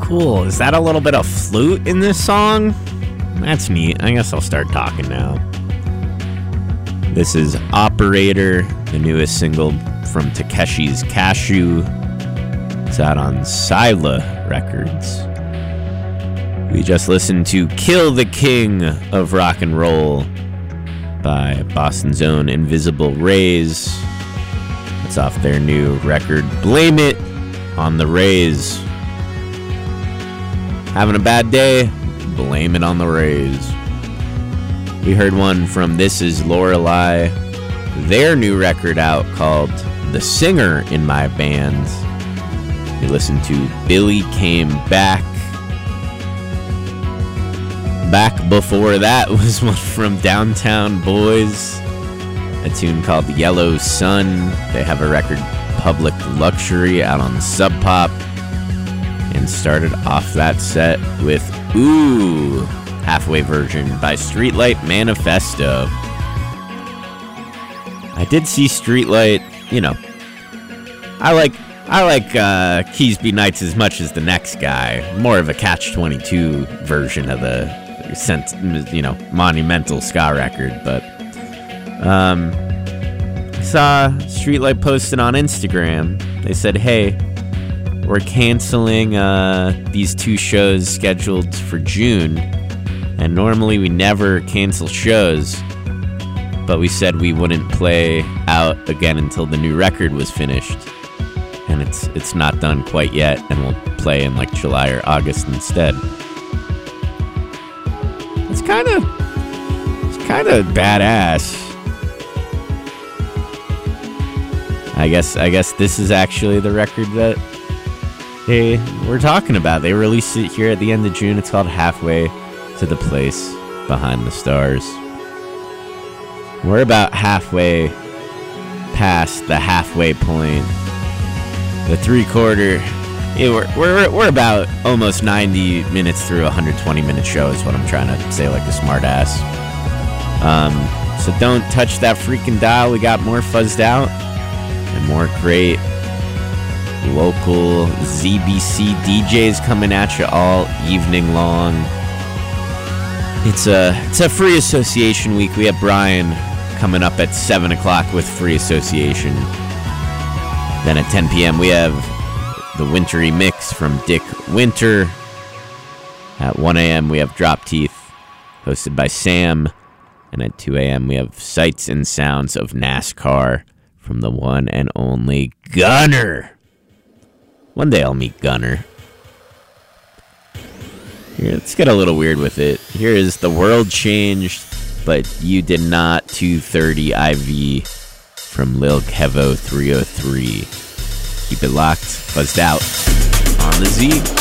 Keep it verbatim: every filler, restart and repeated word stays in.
cool. Is that a little bit of flute in this song? That's neat. I guess I'll start talking now. This is Operator, the newest single from Takeshi's Cashew. It's out on Sila Records. We just listened to Kill the King of Rock and Roll by Boston's own Invisible Rays. It's off their new record, Blame It on the Rays. Having a bad day? Blame it on the Rays. We heard one from This Is Lorelei, their new record out called The Singer in My Band. We listened to Billy Came Back. Back before that was one from Downtown Boys, a tune called Yellow Sun. They have a record, Public Luxury, out on Sub Pop, and started off that set with Ooh, halfway version by Streetlight Manifesto. I did see Streetlight, you know, I like I like uh, Keys Be Nights as much as the next guy. More of a Catch twenty-two version of the, you know, monumental ska record. But um, I saw Streetlight posted on Instagram. They said, hey, we're canceling uh, these two shows scheduled for June. And normally we never cancel shows. But we said we wouldn't play out again until the new record was finished. And it's it's not done quite yet, and we'll play in like July or August instead. It's kind of it's kind of badass. I guess I guess this is actually the record that they were talking about. They released it here at the end of June. It's called Halfway to the Place Behind the Stars. We're about halfway past the halfway point. The three-quarter, yeah, we're, we're, we're about almost ninety minutes through a one hundred twenty minute show is what I'm trying to say like a smart ass. Um, so don't touch that freaking dial. We got more Fuzzed Out and more great local Z B C D Js coming at you all evening long. It's a, it's a free association week. We have Brian coming up at seven o'clock with Free Association. Then at ten p.m. we have the Wintry Mix from Dick Winter. At one a.m. we have Drop Teeth, hosted by Sam. And at two a.m. we have Sights and Sounds of NASCAR from the one and only Gunner. One day I'll meet Gunner. Here, let's get a little weird with it. Here is The World Changed, but You Did Not two thirty I V. From Lil Kevo three oh three. Keep it locked, Fuzzed Out on the Z.